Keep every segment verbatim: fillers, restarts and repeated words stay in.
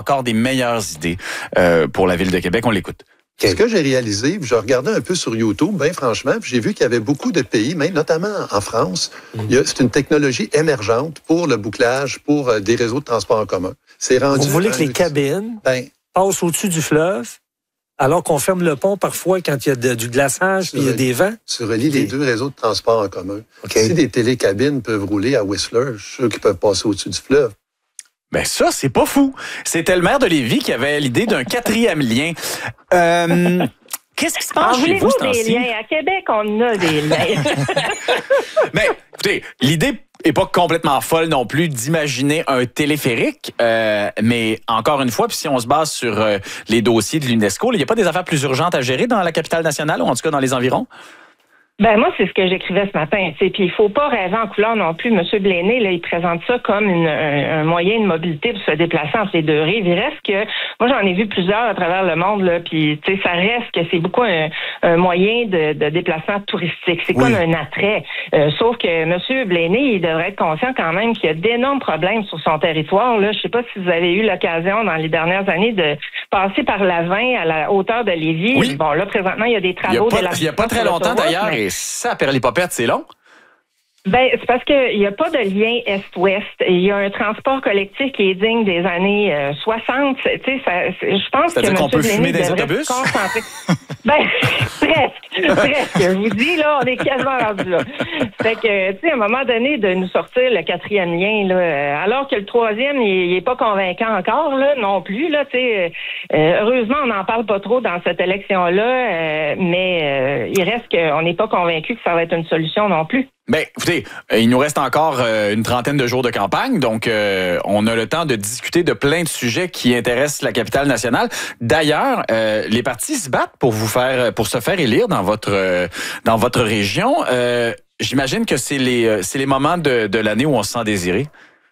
encore des meilleures idées euh, pour la Ville de Québec. On l'écoute. Ce que j'ai réalisé, je regardais un peu sur YouTube, bien franchement, puis j'ai vu qu'il y avait beaucoup de pays, même notamment en France, mmh. il y a, c'est une technologie émergente pour le bouclage, pour euh, des réseaux de transport en commun. C'est rendu. Vous voulez que les cabines ben, passent au-dessus du fleuve, alors qu'on ferme le pont parfois quand il y a de, du glaçage puis il y a des vents? Tu relis les deux réseaux de transport en commun. Okay. Si des télécabines peuvent rouler à Whistler, je suis sûr qu'ils peuvent passer au-dessus du fleuve. Ben ça, c'est pas fou. C'était le maire de Lévis qui avait l'idée d'un quatrième lien. Euh, qu'est-ce qui se passe en chez vous, ce temps-ci? Des liens? À Québec, on a des liens. Mais écoutez, l'idée est pas complètement folle non plus d'imaginer un téléphérique, euh, mais encore une fois, puis si on se base sur euh, les dossiers de l'UNESCO, il n'y a pas des affaires plus urgentes à gérer dans la capitale nationale, ou en tout cas dans les environs? Ben moi, c'est ce que j'écrivais ce matin. Puis il faut pas rêver en couleur non plus. Monsieur Bléné, là, il présente ça comme une, un, un moyen de mobilité pour se déplacer entre les deux rives. Il reste que, moi j'en ai vu plusieurs à travers le monde, là, puis tu sais, ça reste que c'est beaucoup un, un moyen de, de déplacement touristique. C'est oui. comme un attrait. Euh, sauf que Monsieur Bléné, il devrait être conscient quand même qu'il y a d'énormes problèmes sur son territoire. Là, je sais pas si vous avez eu l'occasion dans les dernières années de passer par l'Avin à la hauteur de Lévis. Oui. Bon, là présentement, il y a des travaux. Il n'y a, a pas très longtemps d'ailleurs. Mais... Ça, Perles-les-Popettes, c'est long? Ben, c'est parce qu'il n'y a pas de lien est-ouest. Il y a un transport collectif qui est digne des années euh, soixante. Tu sais, ça, je pense C'est-à-dire que qu'on peut fumer Bléné des autobus? ben, presque, presque. Je vous dis, là, on est quasiment rendu là. Fait que, tu sais, à un moment donné, de nous sortir le quatrième lien, là, alors que le troisième, il n'est pas convaincant encore, là, non plus, là, tu sais. Euh, heureusement, on n'en parle pas trop dans cette élection-là, euh, mais euh, il reste qu'on n'est pas convaincu que ça va être une solution non plus. Ben, écoutez, il nous reste encore euh, une trentaine de jours de campagne, donc euh, on a le temps de discuter de plein de sujets qui intéressent la capitale nationale. D'ailleurs, euh, les partis se battent pour vous faire, pour se faire élire dans votre euh, dans votre région. Euh, j'imagine que c'est les c'est les moments de, de l'année où on se sent désiré.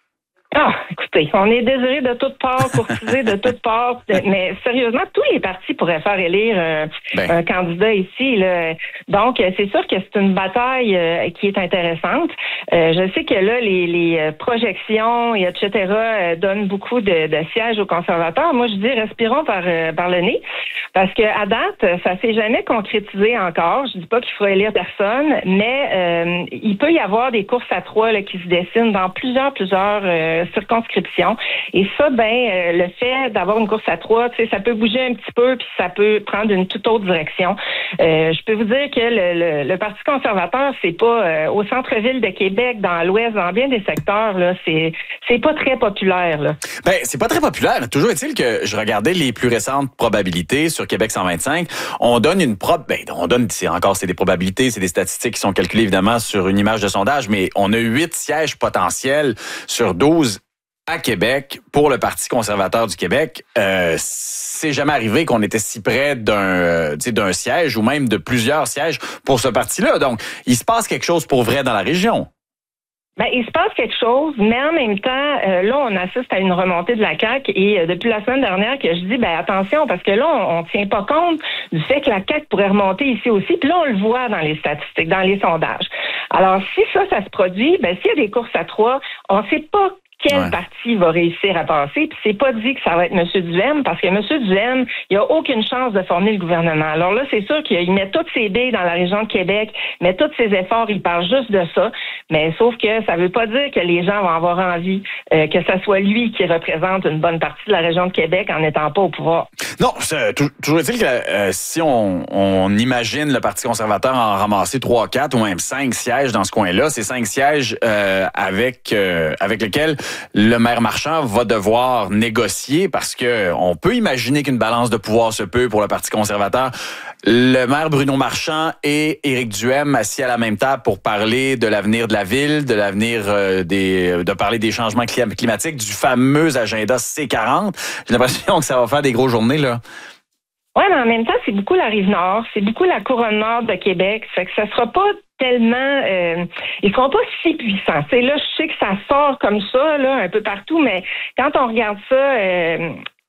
Ah, écoutez, on est désiré de toutes parts, courtisé de toutes parts, mais sérieusement, tous les partis pourraient faire élire un, ben. un candidat ici. Là. Donc, c'est sûr que c'est une bataille euh, qui est intéressante. Euh, je sais que là, les, les projections, et et cetera, euh, donnent beaucoup de, de sièges aux conservateurs. Moi, je dis, respirons par, euh, par le nez, parce que à date, ça s'est jamais concrétisé encore. Je dis pas qu'il faut élire personne, mais euh, il peut y avoir des courses à trois là, qui se dessinent dans plusieurs, plusieurs euh, circonscription. Et ça, ben, euh, le fait d'avoir une course à trois, tu sais, ça peut bouger un petit peu, puis ça peut prendre une toute autre direction. Euh, je peux vous dire que le, le, le Parti conservateur, c'est pas euh, au centre-ville de Québec, dans l'Ouest, dans bien des secteurs, là, c'est c'est pas très populaire, là. Ben, c'est pas très populaire. Toujours est-il que je regardais les plus récentes probabilités sur Québec cent vingt-cinq. On donne une prob, ben, on donne, c'est encore, c'est des probabilités, c'est des statistiques qui sont calculées évidemment sur une image de sondage, mais on a huit sièges potentiels sur douze à Québec pour le Parti conservateur du Québec. Euh, c'est jamais arrivé qu'on était si près d'un, euh, d'un siège ou même de plusieurs sièges pour ce parti-là. Donc, il se passe quelque chose pour vrai dans la région. Ben, il se passe quelque chose, mais en même temps, euh, là, on assiste à une remontée de la C A Q et euh, depuis la semaine dernière que je dis, ben attention, parce que là, on, on tient pas compte du fait que la C A Q pourrait remonter ici aussi, puis là, on le voit dans les statistiques, dans les sondages. Alors, si ça, ça se produit, ben s'il y a des courses à trois, on sait pas quel ouais. parti va réussir à passer. Puis c'est pas dit que ça va être M. Duhaime, parce que M. Duhaime, il a aucune chance de former le gouvernement. Alors là, c'est sûr qu'il met toutes ses billes dans la région de Québec, met tous ses efforts, il parle juste de ça. Mais sauf que ça veut pas dire que les gens vont avoir envie euh, que ça soit lui qui représente une bonne partie de la région de Québec en n'étant pas au pouvoir. Non, c'est, toujours est-il que euh, si on, on imagine le Parti conservateur en ramasser trois, quatre ou même cinq sièges dans ce coin-là, c'est cinq sièges euh, avec euh, avec lesquels le maire Marchand va devoir négocier parce que on peut imaginer qu'une balance de pouvoir se peut pour le Parti conservateur. Le maire Bruno Marchand et Éric Duhaime assis à la même table pour parler de l'avenir de la ville, de l'avenir euh, des, de parler des changements climatiques, du fameux agenda C quarante. J'ai l'impression que ça va faire des grosses journées, là. Oui, mais en même temps, c'est beaucoup la Rive-Nord, c'est beaucoup la Couronne-Nord de Québec. Ça fait que ça sera pas tellement... Euh, ils seront pas si puissants. C'est là, je sais que ça sort comme ça, là, un peu partout, mais quand on regarde ça... Euh,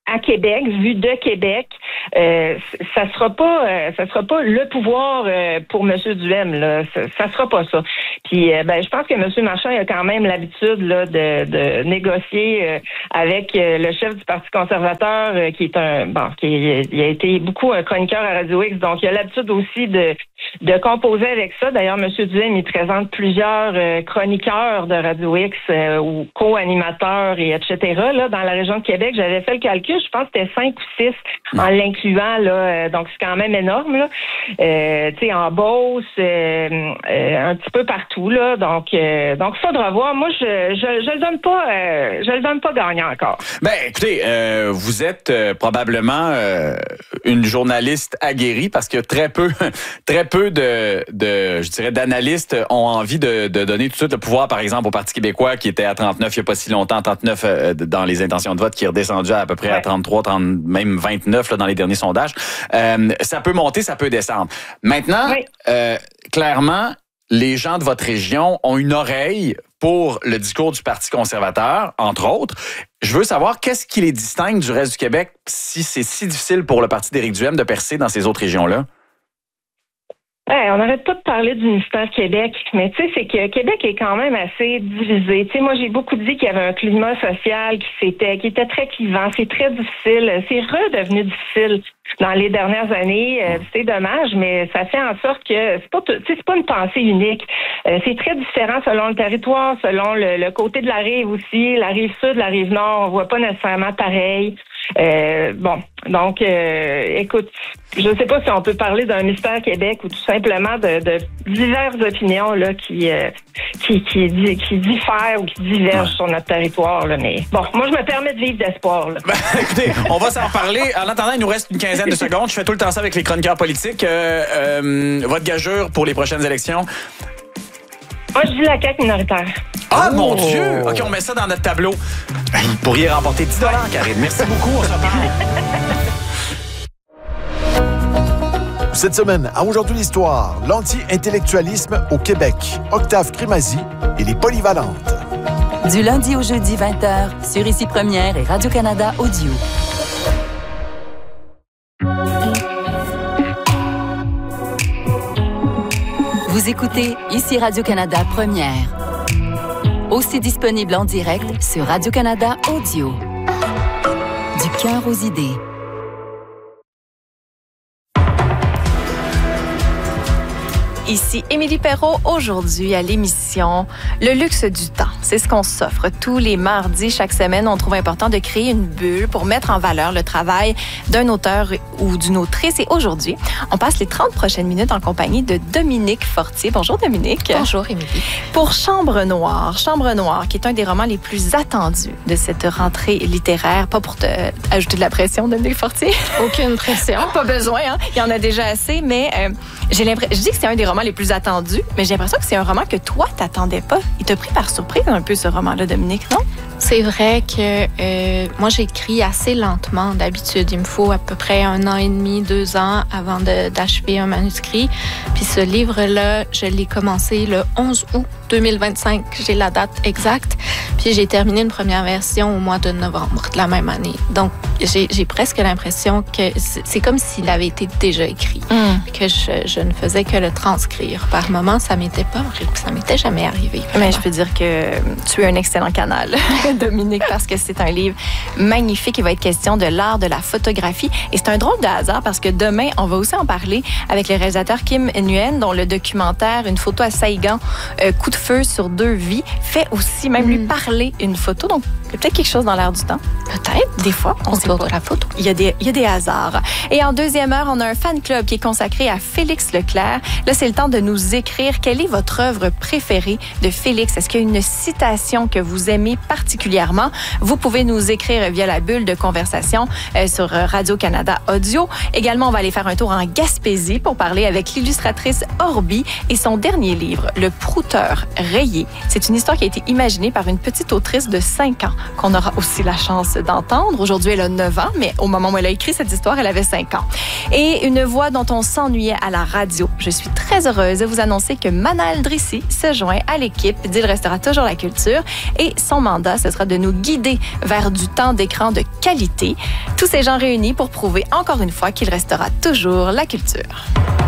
à Québec, vu de Québec, euh, ça sera pas, euh, ça sera pas le pouvoir euh, pour M. Duhem, là. Ça, ça sera pas ça. Puis, euh, ben, je pense que M. Marchand a quand même l'habitude là de, de négocier euh, avec euh, le chef du Parti conservateur, euh, qui est un, bon, qui il a été beaucoup un chroniqueur à Radio X, donc il a l'habitude aussi de de composer avec ça. D'ailleurs, M. Duhem, il présente plusieurs euh, chroniqueurs de Radio X euh, ou co-animateurs et et cetera. Là, dans la région de Québec, j'avais fait le calcul, je pense que c'était cinq ou six en l'incluant, là, euh, donc c'est quand même énorme, là. Euh, tu sais, en Beauce, euh, euh, un petit peu partout, là. Donc, euh, donc, faudra voir. Moi, je, je, je le donne pas, euh, je le donne pas gagnant encore. Ben, écoutez, euh, vous êtes euh, probablement euh, une journaliste aguerrie parce que très peu, très peu de, de, je dirais, d'analystes ont envie de, de donner tout de suite le pouvoir, par exemple, au Parti québécois qui était à trente-neuf il n'y a pas si longtemps, trente-neuf euh, dans les intentions de vote, qui est redescendu à, à peu près ouais. à trente-trois, trente, même vingt-neuf là, dans les derniers sondages. Euh, ça peut monter, ça peut descendre. Maintenant, oui. euh, clairement, les gens de votre région ont une oreille pour le discours du Parti conservateur, entre autres. Je veux savoir qu'est-ce qui les distingue du reste du Québec si c'est si difficile pour le Parti d'Éric Duhem de percer dans ces autres régions-là? Ouais, on n'arrête pas de parler du ministère Québec, mais tu sais, c'est que Québec est quand même assez divisé. Tu sais, moi, j'ai beaucoup dit qu'il y avait un climat social qui s'était, qui était très clivant. C'est très difficile. C'est redevenu difficile dans les dernières années. Euh, c'est dommage, mais ça fait en sorte que c'est pas, tu sais, c'est pas une pensée unique. Euh, c'est très différent selon le territoire, selon le, le côté de la rive aussi. La rive sud, la rive nord, on voit pas nécessairement pareil. Euh, bon, donc, euh, écoute, je ne sais pas si on peut parler d'un mystère Québec ou tout simplement de, de diverses opinions là qui, euh, qui, qui, qui, qui diffèrent ou qui divergent ouais. sur notre territoire. Là, mais bon, moi, je me permets de vivre d'espoir. Là. Ben, écoutez, on va s'en reparler. En attendant, il nous reste une quinzaine de secondes. Je fais tout le temps ça avec les chroniqueurs politiques. Euh, euh, votre gageure pour les prochaines élections? Moi, je dis la C A Q minoritaire. Ah, oh. Mon Dieu! OK, on met ça dans notre tableau. Vous pourriez remporter dix dollars, Karine. Merci beaucoup, on se reparle. Cette semaine, à Aujourd'hui l'Histoire, l'anti-intellectualisme au Québec, Octave Crémazie et les Polyvalentes. Du lundi au jeudi, vingt heures, sur Ici Première et Radio-Canada Audio. Vous écoutez Ici Radio-Canada Première. Aussi disponible en direct sur Radio-Canada Audio. Du cœur aux idées. Ici Émilie Perrault, aujourd'hui à l'émission Le luxe du temps. C'est ce qu'on s'offre tous les mardis chaque semaine. On trouve important de créer une bulle pour mettre en valeur le travail d'un auteur ou d'une autrice. Et aujourd'hui, on passe les trente prochaines minutes en compagnie de Dominique Fortier. Bonjour Dominique. Bonjour Émilie. Pour Chambre Noire. Chambre Noire, qui est un des romans les plus attendus de cette rentrée littéraire. Pas pour te ajouter de la pression, Dominique Fortier. Aucune pression. Pas besoin, hein? Il y en a déjà assez, mais euh, j'ai l'impression, je dis que c'est un des romans les plus attendus, mais j'ai l'impression que c'est un roman que toi, t'attendais pas. Il t'a pris par surprise un peu, ce roman-là, Dominique, non? C'est vrai que euh, moi, j'écris assez lentement d'habitude. Il me faut à peu près un an et demi, deux ans avant de, d'achever un manuscrit. Puis ce livre-là, je l'ai commencé le onze août deux mille vingt-cinq. J'ai la date exacte. Puis j'ai terminé une première version au mois de novembre de la même année. Donc, j'ai, j'ai presque l'impression que c'est, c'est comme s'il avait été déjà écrit. Mm. Que je, je ne faisais que le transcrire. Par moments, ça m'était pas, ça m'était jamais arrivé. Vraiment. Mais je peux dire que tu es un excellent canal, Dominique, parce que c'est un livre magnifique. Il va être question de l'art de la photographie. Et c'est un drôle de hasard parce que demain, on va aussi en parler avec le réalisateur Kim Nguyen, dont le documentaire Une photo à Saïgan, euh, coup de feu sur deux vies, fait aussi même mm. lui parler une photo. Donc, il y a peut-être quelque chose dans l'air du temps. Peut-être, des fois, on sait pas. La photo. Il y a des, il y a des hasards. Et en deuxième heure, on a un fan club qui est consacré à Félix Leclerc. Là, c'est le temps de nous écrire quelle est votre œuvre préférée de Félix. Est-ce qu'il y a une citation que vous aimez particulièrement? Vous pouvez nous écrire via la bulle de conversation euh, sur Radio-Canada Audio. Également, on va aller faire un tour en Gaspésie pour parler avec l'illustratrice Orbi et son dernier livre, Le Prouteur rayée. C'est une histoire qui a été imaginée par une petite autrice de cinq ans, qu'on aura aussi la chance d'entendre. Aujourd'hui, elle a neuf ans, mais au moment où elle a écrit cette histoire, elle avait cinq ans. Et une voix dont on s'ennuyait à la radio. Je suis très heureuse de vous annoncer que Manal Drissi se joint à l'équipe d'Il restera toujours la culture et son mandat, ce sera de nous guider vers du temps d'écran de qualité. Tous ces gens réunis pour prouver encore une fois qu'il restera toujours la culture.